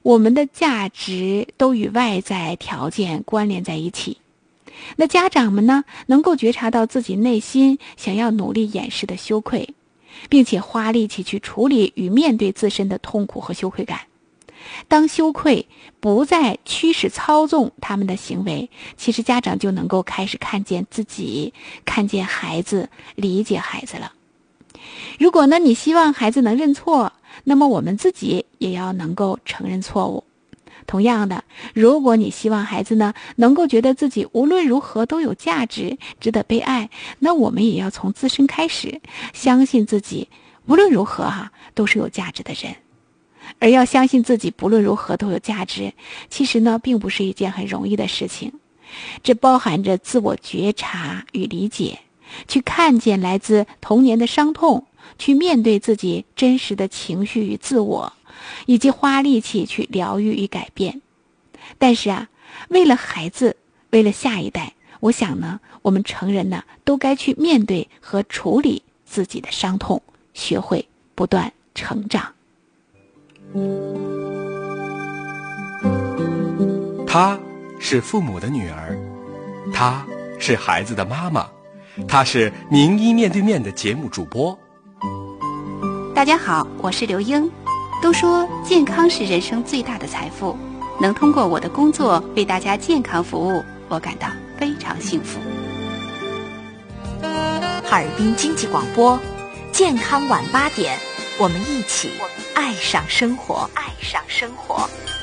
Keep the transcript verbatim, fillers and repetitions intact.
我们的价值都与外在条件关联在一起。那家长们呢，能够觉察到自己内心想要努力掩饰的羞愧，并且花力气去处理与面对自身的痛苦和羞愧感。当羞愧不再驱使操纵他们的行为，其实家长就能够开始看见自己，看见孩子，理解孩子了。如果呢，你希望孩子能认错，那么我们自己也要能够承认错误。同样的，如果你希望孩子呢能够觉得自己无论如何都有价值，值得被爱，那我们也要从自身开始，相信自己无论如何哈、啊、都是有价值的人。而要相信自己不论如何都有价值，其实呢并不是一件很容易的事情。这包含着自我觉察与理解，去看见来自童年的伤痛，去面对自己真实的情绪与自我，以及花力气去疗愈与改变。但是啊，为了孩子，为了下一代，我想呢，我们成人呢都该去面对和处理自己的伤痛，学会不断成长。 她是父母的女儿，她是孩子的妈妈，她是名医面对面的节目主播。 大家好，我是刘英。都说健康是人生最大的财富，能通过我的工作为大家健康服务，我感到非常幸福。 哈尔滨经济广播，健康晚八点，我们一起爱上生活，爱上生活。